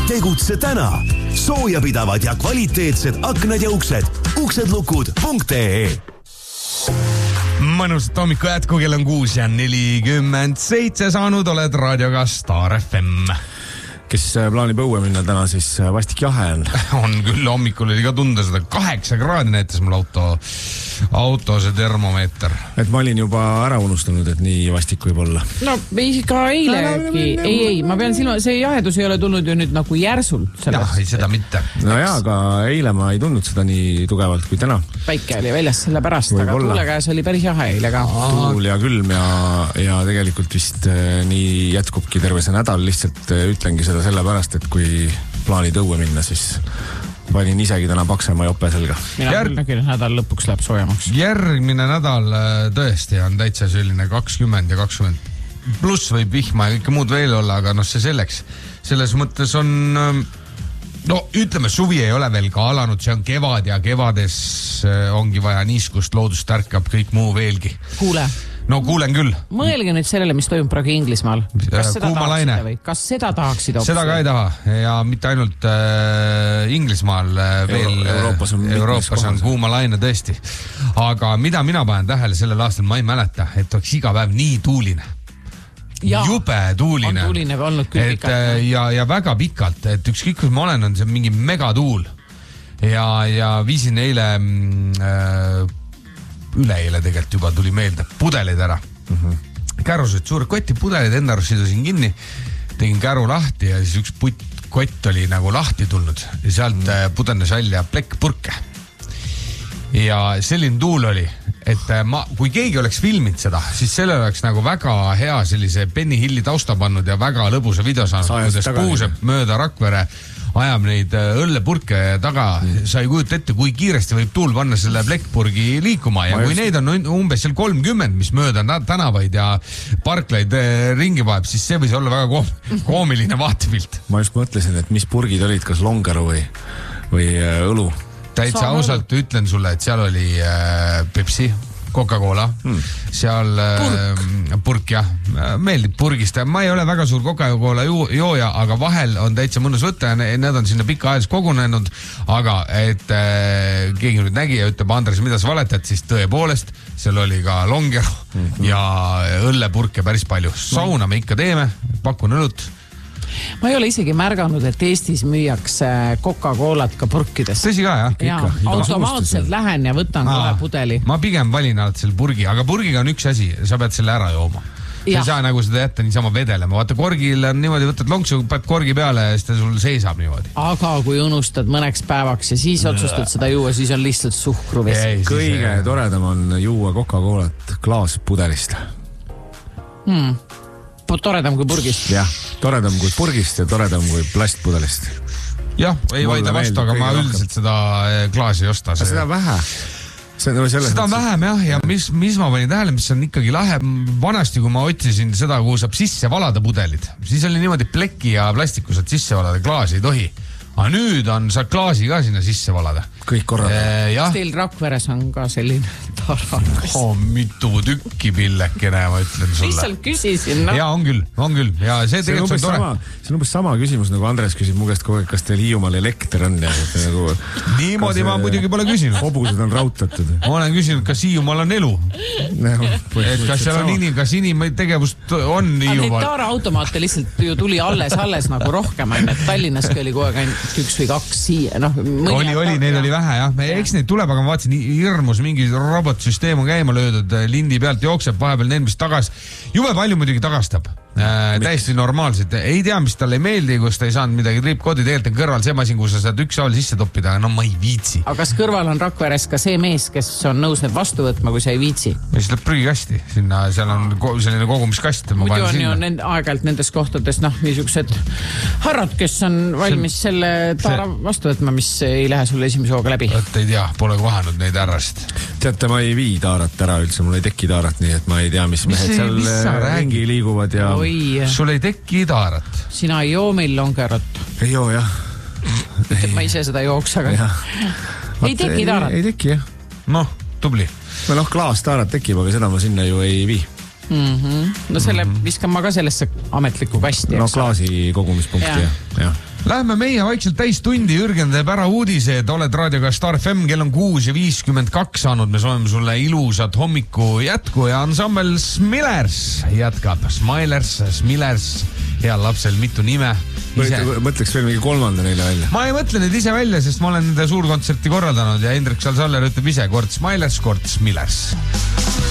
Tegutse täna. Soojapidavad ja kvaliteetsed aknad ja uksed. uksedlukud.ee. Mõnusat hommiku jätku, kell on 6:47 saanud, oled raadioga Star FM. Kes plaanib õue minna täna, siis vastik jahe on küll, hommikul oli ka tunda seda 8 kraadi näitas mul auto see termomeeter. Et ma olin juba ära unustanud, et nii vastik võib olla. No ka eilegi. Ei, ma pean silma, see jahedus ei ole tulnud ju nüüd nagu järsul. Jah, ei seda mitte. No jaa, aga eile ma ei tundnud seda nii tugevalt kui täna. Päike oli väljas selle pärast, aga tuule käes oli päris jahe eile ka. Tuul ja külm ja tegelikult vist nii jätkubki terve see nädal, lihtsalt ütlengi seda sellepärast, et kui plaanid õue minna, siis panin isegi täna paksema jope selga. Mina nädal lõpuks läheb soojamaks. Järgmine nädal tõesti on täitsa selline 20 ja 20 pluss võib vihma ja kõike muud veel olla, aga see selleks. Selles mõttes on, ütleme, suvi ei ole veel ka alanud, see on kevad ja kevades ongi vaja niiskust, loodust tärkab, kõik muu veelgi. Kuule. No kuulen küll. Mõelge nüüd sellele, mis toimub praegu Inglismaal. Kas seda tahaksid hoopis? Seda ka ei taha ja mitte ainult Inglismaal veel Euroopas on kuuma laine tõesti. Aga mida mina panen tähele sellel aastal, ma ei mäleta, et oleks iga päev nii tuuline. Jube tuuline. On tuuline olnud küll pikalt. Ja väga pikalt, et ükskõik kus ma olen, on see mingi megatuul. Ja viisin eile üleeile tegelikult juba tuli meelde pudelid ära. Kärused suured kotti pudelid, enda arust sidusin kinni, tegin käru lahti ja siis üks kott oli nagu lahti tulnud ja sealt pudenes välja plekkpurke. Ja selline tuul oli, et kui keegi oleks filminud seda, siis sellel oleks nagu väga hea sellise Benny Hilli tausta pannud ja väga lõbusa video saanud, kuidas puuseb mööda Rakvere, ajab neid õllepurke taga, sa ei kujuta ette, kui kiiresti võib tuul panna selle plekkpurgi liikuma ja kui neid on umbes seal 30, mis mööda tänavaid ja parklaid ringi vajab, siis see võis olla väga koomiline vaatepilt. Ma just mõtlesin, et mis purgid olid, kas Longaru või õlu? Täitsa ausalt ütlen sulle, et seal oli Pepsi, Coca-Cola, seal purk jah, meeldib purgist. Ma ei ole väga suur Coca-Cola jooja, aga vahel on täitsa mõnus võtta ja need on sinna pikka ajals kogunenud, aga et keegi nüüd nägi ja ütleb, Andres, mida sa valetad, siis tõepoolest, seal oli ka Longaru ja õllepurke päris palju. Sauna me ikka teeme, pakun õlut. Ma ei ole isegi märganud, et Eestis müüakse Coca-Colat ka purkides. Tõsi ka, jah? Automaatselt lähen ja võtan kohe pudeli. Ma pigem valin alati selle purgi, aga purgiga on üks asi, sa pead selle ära jooma. Sa ei saa nagu seda jätta niisama vedelema. Vaata, korgil on niimoodi, võtad lonksu, paned korgi peale ja siis ta sul seisab niimoodi. Aga kui unustad mõneks päevaks ja siis otsustad seda juua, siis on lihtsalt suhkruvesi. Kõige toredam on juua Coca-Colat klaaspudelist. Toredam kui purgist. Jah, toredam kui purgist ja toredam kui plastpudelist. Jah, ei vaida vastu, aga ma üldiselt seda klaasi ei osta. Seda on vähe. Seda on vähem jah, ja mis ma panin tähele, mis on ikkagi lahe, vanasti kui ma otsisin seda, kuhu saab sisse valada pudelid, siis oli niimoodi pleki ja plastiku saad sisse valada, klaasi ei tohi. Aga nüüd saad klaasi ka sinna sisse valada. Kõik korrad. Teil Rakveres on ka selline tarakas. Mitu tükki pillekene, ma ütlen sulle. Lihtsalt küsisin. Ja on küll. Ja see tegelikult on tore. See on umbes sama küsimus, nagu Andres küsib mu käest kogu aeg, kas teil Hiiumaal elekter on. Niimoodi ma muidugi pole küsinud. Hobused on rautatud. Ma olen küsinud, kas Hiiumaal on elu. Kas seal on kas inimtegevust on Hiiumaal. Neid taaraautomaate lihtsalt ju tuli alles nagu rohkem. Tallinnaski oli kogu aeg üks või kaks siia. Oli, neid oli vähe jah. Eks neid tuleb, aga ma vaatasin, hirmus mingi robotsüsteem on käima löödud, lindi pealt jookseb, vahepeal need, mis tagas. Jube palju muidugi tagastab. Täiesti normaalselt. Ei tea, mis talle ei meeldi, kus ta ei saanud midagi triipkoodi. Tegelikult on kõrval see masin, kus sa saad ükshaaval sisse toppida. No ma ei viitsi. Aga kas kõrval on Rakveres ka see mees, kes on nõus need vastu võtma, kui sa ei viitsi? Ja siis läheb prügikasti. Seal on selline kogumiskast. Muidu on ju aeg-ajalt nendes kohtades niisugused harrad, kes on valmis selle taara vastu võtma, mis ei lähe sulle esimese hooga läbi. Et ei tea, pole kohanud neid härrast. Teate, ma ei vii taarat ära üldse. Mul ei teki taarat, nii et ma ei tea, mis mehed seal ringi liiguvad ja... Sul ei teki taarat. Sina ei joo meil Longarot. Ei joo, jah. Ma ise seda jooks, aga ei teki taarat. Ei teki, jah. Noh, tubli. Klaas taarat tekib, aga seda ma sinna ju ei vii. No selle viskan ma ka sellesse ametlikku kasti. Klaasi kogumispunkti, jah. Lähme meie vaikselt täis tundi, Jürgen teeb ära uudised, oled raadioga Star FM, kell on 6:52 saanud, me soovime sulle ilusat hommiku jätku ja ansambel Smilers jätkab. Smilers, heal lapsel mitu nime. Mõtleks veel mingi kolmanda neile välja. Ma ei mõtle need ise välja, sest ma olen nende suurkontserti korraldanud ja Hendrik Salsaller ütleb ise kord Smilers, kord Smilers.